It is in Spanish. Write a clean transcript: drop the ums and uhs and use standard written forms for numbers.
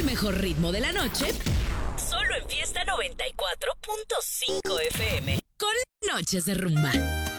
mejor ritmo de la noche, solo en Fiesta 94.5 FM, con Noches de Rumba.